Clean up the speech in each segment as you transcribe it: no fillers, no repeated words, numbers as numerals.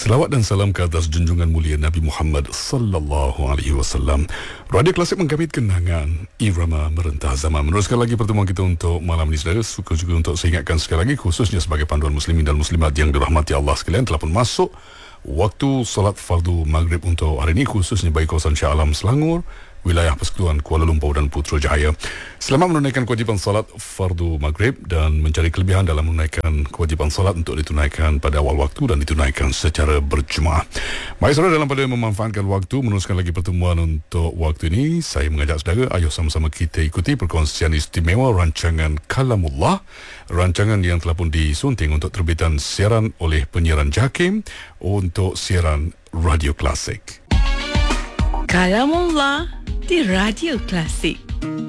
Selawat dan salam ke atas junjungan mulia Nabi Muhammad sallallahu alaihi wasallam. Radio Klasik menggabit kenangan irama merentah zaman. Meneruskan lagi pertemuan kita untuk malam ini, saudara. Suka juga untuk saya ingatkan sekali lagi, khususnya sebagai panduan muslimin dan muslimat yang dirahmati Allah sekalian, telah pun masuk waktu solat fardu maghrib untuk hari ini, khususnya bagi kawasan Shah Alam Selangor, wilayah Persekutuan Kuala Lumpur dan Putrajaya. Selamat menunaikan kewajipan salat fardu maghrib dan mencari kelebihan dalam menunaikan kewajipan salat untuk ditunaikan pada awal waktu dan ditunaikan secara berjemaah. Baik saudara, dalam pada memanfaatkan waktu, meneruskan lagi pertemuan untuk waktu ini, saya mengajak saudara, ayo sama-sama kita ikuti perkongsian istimewa rancangan Kalamullah, rancangan yang telah pun disunting untuk terbitan siaran oleh penyiaran JAKIM untuk siaran Radio Klasik. Kalamullah di Radio Klasik.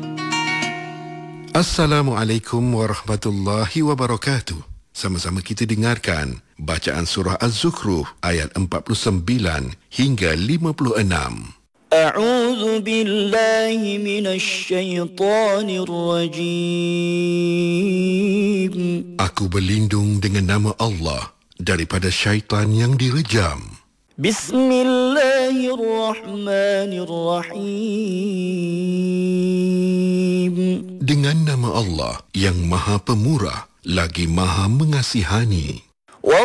Assalamualaikum warahmatullahi wabarakatuh. Sama-sama kita dengarkan bacaan surah Az-Zukhruf ayat 49 hingga 56. A'udzu billahi minasy syaithanir rajim. Aku berlindung dengan nama Allah daripada syaitan yang direjam. Bismillahirrahmanirrahim. Dengan nama Allah yang Maha Pemurah lagi Maha Mengasihani.